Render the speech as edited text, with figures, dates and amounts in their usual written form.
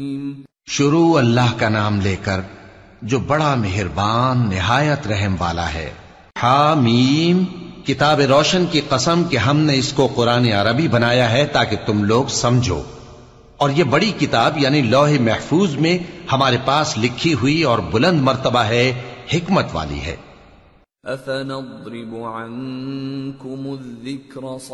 शुरू अल्लाह का नाम लेकर जो बड़ा मेहरबान निहायत रहम वाला है। हामीम, किताब रोशन की कसम कि हमने इसको कुरान अरबी बनाया है ताकि तुम लोग समझो। और ये बड़ी किताब यानी लौह महफूज में हमारे पास लिखी हुई और बुलंद मर्तबा है, हिकमत वाली है।